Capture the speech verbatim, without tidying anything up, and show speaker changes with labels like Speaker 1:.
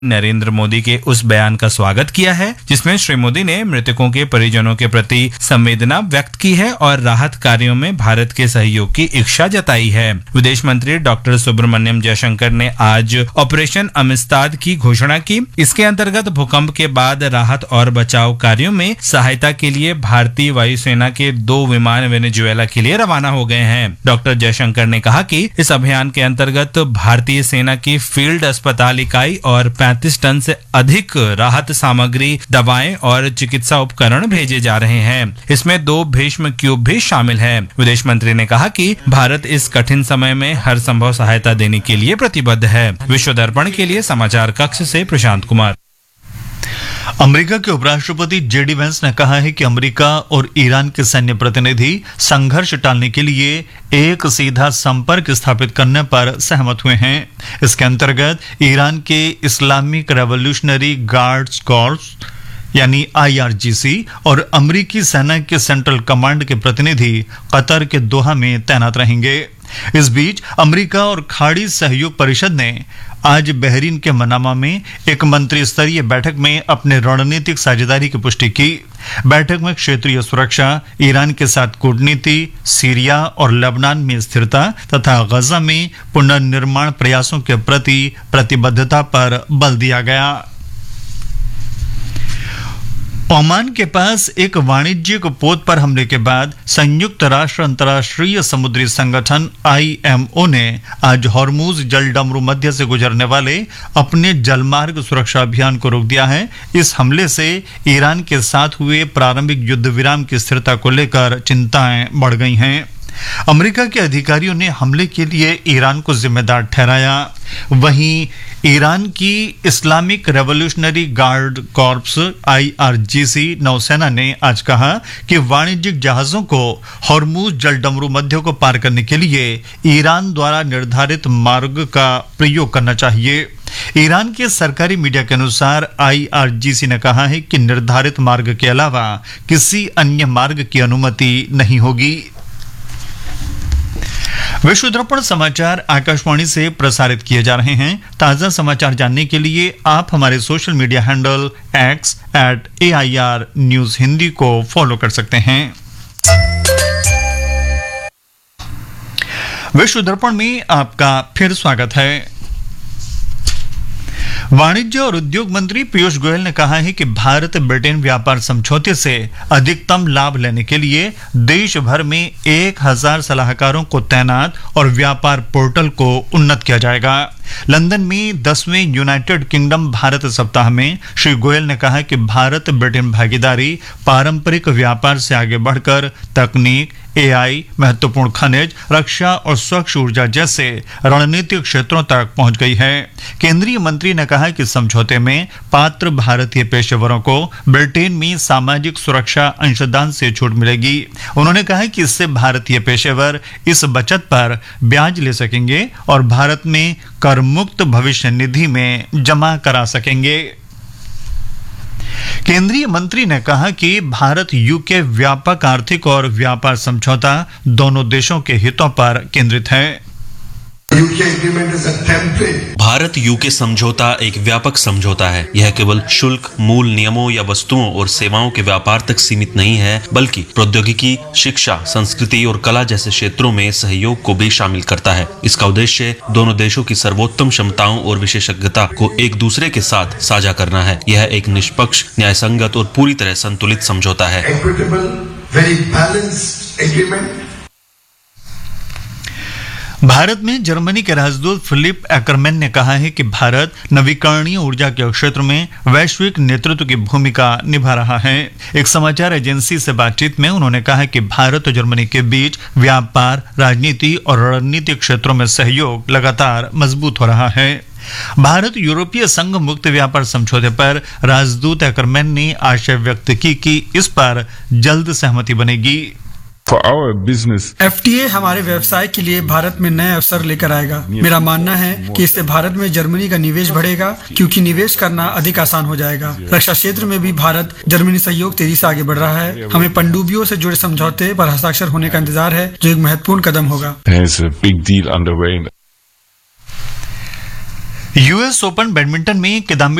Speaker 1: नरेंद्र मोदी के उस बयान का स्वागत किया है जिसमें श्री मोदी ने मृतकों के परिजनों के प्रति संवेदना व्यक्त की है और राहत कार्यों में भारत के सहयोग की इच्छा जताई है। विदेश मंत्री डॉक्टर सुब्रमण्यम जयशंकर ने आज ऑपरेशन अमिस्ताद की घोषणा की। इसके अंतर्गत भूकंप के बाद राहत और बचाव कार्यों में सहायता के लिए भारतीय वायुसेना के दो विमान वेनेजुएला के लिए रवाना हो गए हैं। डॉक्टर जयशंकर ने कहा कि इस अभियान के अंतर्गत भारतीय सेना की फील्ड अस्पताल इकाई और पैंतीस टन से अधिक राहत सामग्री, दवाएं और चिकित्सा उपकरण भेजे जा रहे हैं। इसमें दो भीष्म क्यूब भी शामिल हैं। विदेश मंत्री ने कहा कि भारत इस कठिन समय में हर संभव सहायता देने के लिए प्रतिबद्ध है। विश्व दर्पण के लिए समाचार कक्ष से प्रशांत कुमार।
Speaker 2: अमेरिका के उपराष्ट्रपति जेडी वेंस ने कहा है कि अमेरिका और ईरान के सैन्य प्रतिनिधि संघर्ष टालने के लिए एक सीधा संपर्क स्थापित करने पर सहमत हुए हैं। इसके अंतर्गत ईरान के इस्लामिक रेवोल्यूशनरी गार्ड्स कॉर्प्स यानी आई आर जी सी और अमेरिकी सेना के सेंट्रल कमांड के प्रतिनिधि कतर के दोहा में तैनात रहेंगे। इस बीच अमेरिका और खाड़ी सहयोग परिषद ने आज बहरीन के मनामा में एक मंत्री स्तरीय बैठक में अपने रणनीतिक साझेदारी की पुष्टि की। बैठक में क्षेत्रीय सुरक्षा, ईरान के साथ कूटनीति, सीरिया और लेबनान में स्थिरता तथा गजा में पुनर्निर्माण प्रयासों के प्रति प्रतिबद्धता पर बल दिया गया। ओमान के पास एक वाणिज्यिक पोत पर हमले के बाद संयुक्त राष्ट्र अंतर्राष्ट्रीय समुद्री संगठन आई एम ओ ने आज हॉर्मुज जलडमरू मध्य से गुजरने वाले अपने जलमार्ग सुरक्षा अभियान को रोक दिया है। इस हमले से ईरान के साथ हुए प्रारंभिक युद्ध विराम की स्थिरता को लेकर चिंताएं बढ़ गई हैं। अमेरिका के अधिकारियों ने हमले के लिए ईरान को जिम्मेदार ठहराया। वहीं ईरान की Islamic revolutionary guard corps I R G सी नौसेना ने आज कहा कि वाणिज्यिक जहाजों को हॉर्मुज जलडमरू मध्य को पार करने के लिए ईरान द्वारा निर्धारित मार्ग का प्रयोग करना चाहिए। ईरान के सरकारी मीडिया के अनुसार आई आर जी सी ने कहा है कि निर्धारित मार्ग के अलावा किसी अन्य मार्ग की अनुमति नहीं होगी। विश्व दर्पण समाचार आकाशवाणी से प्रसारित किए जा रहे हैं। ताजा समाचार जानने के लिए आप हमारे social media handle x eight A I R news Hindi को फॉलो कर सकते हैं। विश्व दर्पण में आपका फिर स्वागत है। वाणिज्य और उद्योग मंत्री पीयूष गोयल ने कहा है कि भारत ब्रिटेन व्यापार समझौते से अधिकतम लाभ लेने के लिए देश भर में एक हजार सलाहकारों को तैनात और व्यापार पोर्टल को उन्नत किया जाएगा। लंदन में दसवें यूनाइटेड किंगडम भारत सप्ताह में श्री गोयल ने कहा कि भारत ब्रिटेन भागीदारी पारंपरिक व्यापार से आगे बढ़कर तकनीक, ए आई, महत्वपूर्ण खनिज, रक्षा और स्वच्छ ऊर्जा जैसे रणनीतिक क्षेत्रों तक पहुंच गई है। केंद्रीय मंत्री ने कहा कि समझौते में पात्र भारतीय पेशेवरों को ब्रिटेन में सामाजिक सुरक्षा अंशदान से छूट मिलेगी। उन्होंने कहा कि इससे भारतीय पेशेवर इस बचत पर ब्याज ले सकेंगे और भारत में कर मुक्त भविष्य निधि में जमा करा सकेंगे। केंद्रीय मंत्री ने कहा कि भारत यूके व्यापक आर्थिक और व्यापार समझौता दोनों देशों के हितों पर केंद्रित है।
Speaker 3: भारत यूके समझौता एक व्यापक समझौता है। यह केवल शुल्क, मूल नियमों या वस्तुओं और सेवाओं के व्यापार तक सीमित नहीं है, बल्कि प्रौद्योगिकी, शिक्षा, संस्कृति और कला जैसे क्षेत्रों में सहयोग को भी शामिल करता है। इसका उद्देश्य दोनों देशों की सर्वोत्तम क्षमताओं और विशेषज्ञता को एक दूसरे के साथ साझा करना है। यह एक निष्पक्ष, न्यायसंगत और पूरी तरह संतुलित समझौता है।
Speaker 2: भारत में जर्मनी के राजदूत फिलिप एकरमैन ने कहा है कि भारत नवीकरणीय ऊर्जा के क्षेत्र में वैश्विक नेतृत्व की भूमिका निभा रहा है। एक समाचार एजेंसी से बातचीत में उन्होंने कहा कि भारत और जर्मनी के बीच व्यापार, राजनीति और रणनीतिक क्षेत्रों में सहयोग लगातार मजबूत हो रहा है। भारत यूरोपीय संघ मुक्त व्यापार समझौते पर राजदूत एकरमैन ने आशा व्यक्त की कि इस पर जल्द सहमति बनेगी।
Speaker 4: एफ टी ए हमारे व्यवसाय के लिए भारत में नए अवसर लेकर आएगा। मेरा मानना है कि इससे भारत में जर्मनी का निवेश बढ़ेगा, क्योंकि निवेश करना अधिक आसान हो जाएगा। रक्षा क्षेत्र में भी भारत जर्मनी सहयोग तेजी से आगे बढ़ रहा है। हमें पनडुब्बियों से जुड़े समझौते पर हस्ताक्षर होने का इंतजार है, जो एक महत्वपूर्ण कदम होगा।
Speaker 2: यूएस ओपन बैडमिंटन में किदाम्बी